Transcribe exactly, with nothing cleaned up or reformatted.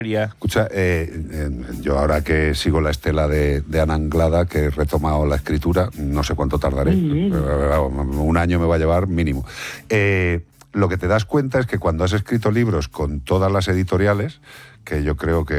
Escucha, eh, eh, yo ahora que sigo la estela de, de Ana Anglada, que he retomado la escritura, no sé cuánto tardaré, un año me va a llevar mínimo. Eh, lo que te das cuenta es que cuando has escrito libros con todas las editoriales, que yo creo que